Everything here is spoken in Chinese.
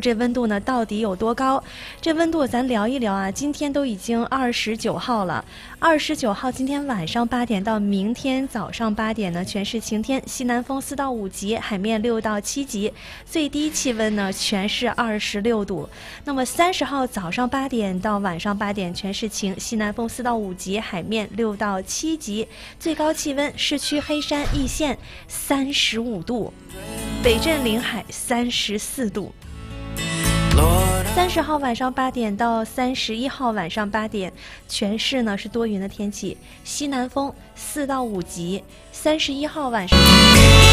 这温度呢到底有多高？这温度咱聊一聊啊。今天都已经29号了，29号今天晚上8点到明天早上8点呢，全是晴天，西南风4到5级，海面6到7级，最低气温呢全是26度。那么30号早上8点到晚上8点全是晴，西南风4到5级，海面6到7级，最高气温市区黑山易县35度，北镇临海34度。30号晚上8点到31号晚上8点，全市呢是多云的天气，西南风4到5级。31号晚上。